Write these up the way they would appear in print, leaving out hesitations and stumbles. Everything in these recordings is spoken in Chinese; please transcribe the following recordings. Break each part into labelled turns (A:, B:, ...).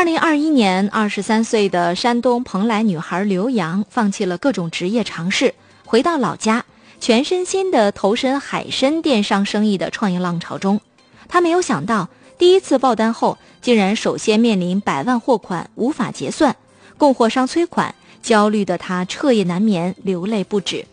A: 2021年，23岁的山东蓬莱女孩刘洋放弃了各种职业尝试，回到老家，全身心地投身海参电商生意的创业浪潮中。她没有想到，第一次爆单后，竟然首先面临100万货款无法结算，供货商催款，焦虑的她彻夜难眠，流泪不止。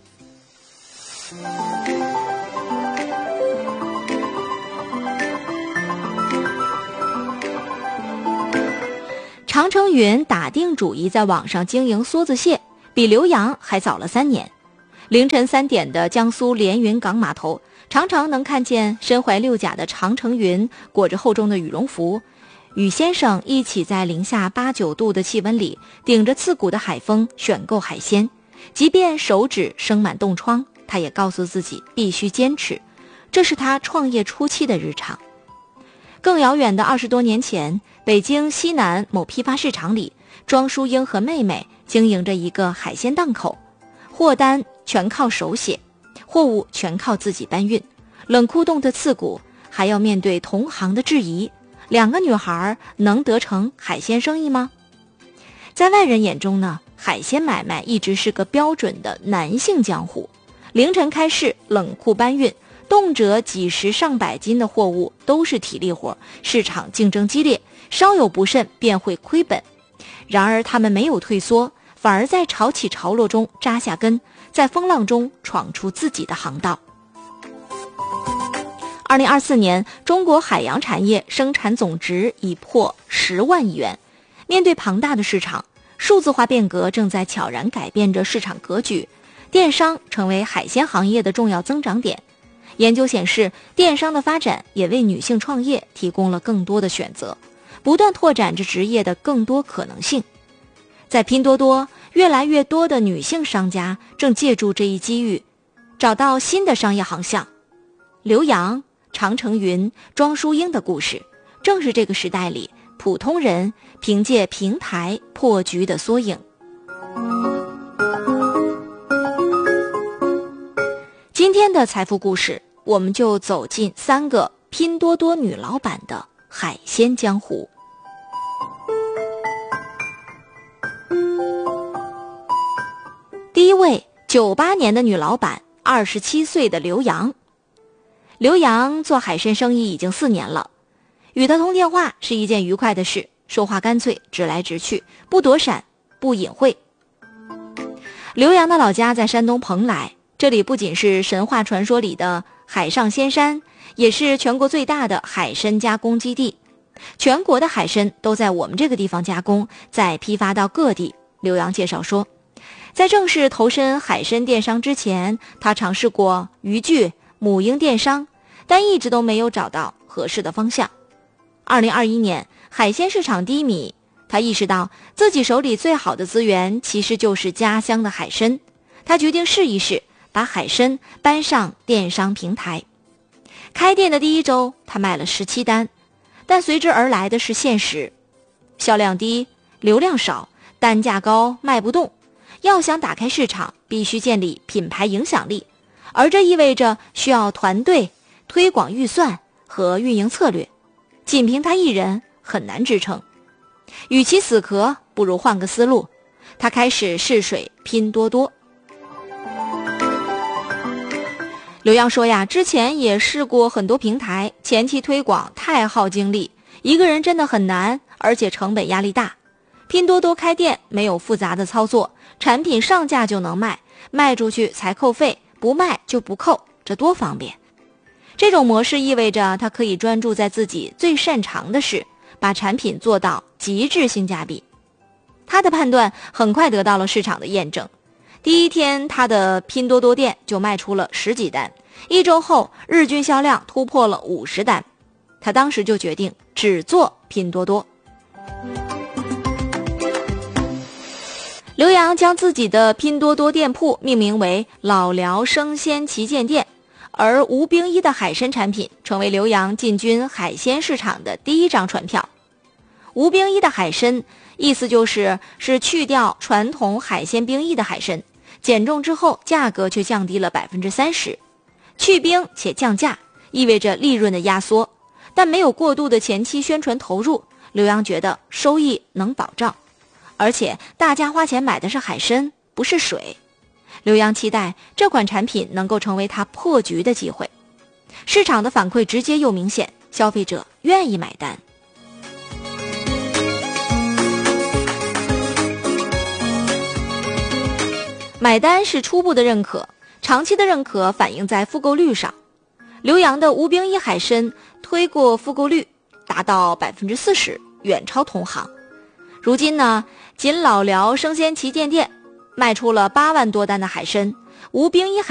A: 长城云打定主意在网上经营梭子蟹，比刘洋还早了3年。凌晨3点的江苏连云港码头，常常能看见身怀6甲的长城云裹着厚重的羽绒服，与先生一起在零下8、9度的气温里，顶着刺骨的海风选购海鲜。即便手指生满冻疮，他也告诉自己必须坚持，这是他创业初期的日常。更遥远的20多年前，北京西南某批发市场里，庄淑英和妹妹经营着一个海鲜档口，货单全靠手写，货物全靠自己搬运，冷酷冻得刺骨，还要面对同行的质疑，2个女孩能得成海鲜生意吗？在外人眼中呢，海鲜买卖一直是个标准的男性江湖，凌晨开市，冷库搬运，动辄几十上百斤的货物都是体力活，市场竞争激烈，稍有不慎便会亏本。然而他们没有退缩，反而在潮起潮落中扎下根，在风浪中闯出自己的航道。2024年，中国海洋产业生产总值已破10万亿元。面对庞大的市场，数字化变革正在悄然改变着市场格局，电商成为海鲜行业的重要增长点。研究显示，电商的发展也为女性创业提供了更多的选择，不断拓展着职业的更多可能性。在拼多多，越来越多的女性商家正借助这一机遇，找到新的商业航向。刘洋、长城云、庄淑英的故事，正是这个时代里普通人凭借平台破局的缩影。今天的财富故事，我们就走进3个拼多多女老板的海鲜江湖。第一位，98年的女老板，27岁的刘洋。刘洋做海参生意已经4年了，与他通电话是一件愉快的事，说话干脆，直来直去，不躲闪，不隐晦。刘洋的老家在山东蓬莱，这里不仅是神话传说里的海上仙山，也是全国最大的海参加工基地。全国的海参都在我们这个地方加工，再批发到各地。刘洋介绍说，在正式投身海参电商之前，他尝试过渔具、母婴电商，但一直都没有找到合适的方向。2021年，海鲜市场低迷，他意识到自己手里最好的资源其实就是家乡的海参。他决定试一试，把海参搬上电商平台。开店的第1周，他卖了17单，但随之而来的是现实：销量低，流量少，单价高，卖不动。要想打开市场，必须建立品牌影响力，而这意味着需要团队、推广预算和运营策略，仅凭他一人很难支撑。与其死磕，不如换个思路。他开始试水拼多多。刘洋说呀，之前也试过很多平台，前期推广太耗精力，一个人真的很难，而且成本压力大。拼多多开店没有复杂的操作，产品上架就能卖，卖出去才扣费，不卖就不扣，这多方便。这种模式意味着他可以专注在自己最擅长的事，把产品做到极致性价比。他的判断很快得到了市场的验证。第1天，他的拼多多店就卖出了10几单，1周后，日均销量突破了50单。他当时就决定只做拼多多。刘洋将自己的拼多多店铺命名为老辽生鲜旗舰店，而无冰衣的海参产品成为刘洋进军海鲜市场的第1张船票。无冰衣的海参意思是去掉传统海鲜冰衣的海参，减重之后价格却降低了30%。去冰且降价意味着利润的压缩， 但没有过度的前期宣传投入，刘洋觉得收益能保障，而且大家花钱买的是海参，不是水。刘洋期待这款产品能够成为他破局的机会。市场的反馈直接又明显，消费者愿意买单。买单是初步的认可，长期的认可反映在复购率上。刘洋的吴冰一海参推过复购率达到 40%， 远超同行。如今呢，仅老辽生鲜旗舰店卖出了8万多单的海参，吴冰一海